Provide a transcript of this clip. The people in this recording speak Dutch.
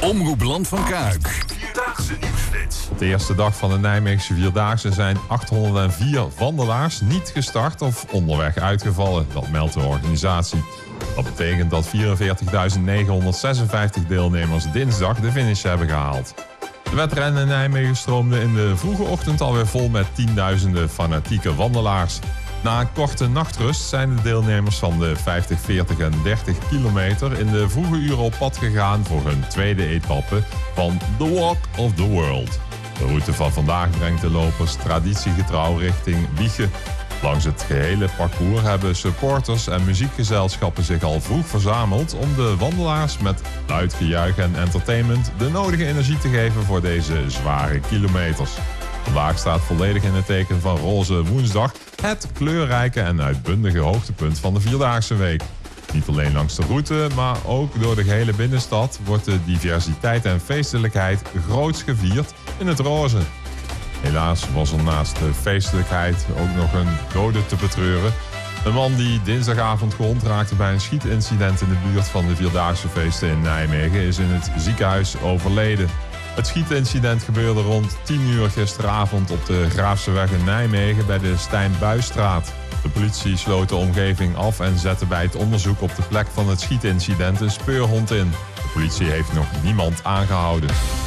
Omroep Land van Kuik. Vierdaagse nieuwsflits. De eerste dag van de Nijmeegse Vierdaagse zijn 804 wandelaars niet gestart of onderweg uitgevallen. Dat meldt de organisatie. Dat betekent dat 44.956 deelnemers dinsdag de finish hebben gehaald. De wedrennen in Nijmegen stroomden in de vroege ochtend alweer vol met tienduizenden fanatieke wandelaars. Na een korte nachtrust zijn de deelnemers van de 50, 40 en 30 kilometer in de vroege uren op pad gegaan voor hun tweede etappe van The Walk of the World. De route van vandaag brengt de lopers traditiegetrouw richting Wijchen. Langs het gehele parcours hebben supporters en muziekgezelschappen zich al vroeg verzameld om de wandelaars met luid gejuich en entertainment de nodige energie te geven voor deze zware kilometers. Vandaag staat volledig in het teken van Roze Woensdag, het kleurrijke en uitbundige hoogtepunt van de Vierdaagse week. Niet alleen langs de route, maar ook door de gehele binnenstad wordt de diversiteit en feestelijkheid groots gevierd in het roze. Helaas was er naast de feestelijkheid ook nog een dode te betreuren. Een man die dinsdagavond gewond raakte bij een schietincident in de buurt van de Vierdaagse feesten in Nijmegen is in het ziekenhuis overleden. Het schietincident gebeurde rond 10 uur gisteravond op de Graafseweg in Nijmegen bij de Stijn Buisstraat. De politie sloot de omgeving af en zette bij het onderzoek op de plek van het schietincident een speurhond in. De politie heeft nog niemand aangehouden.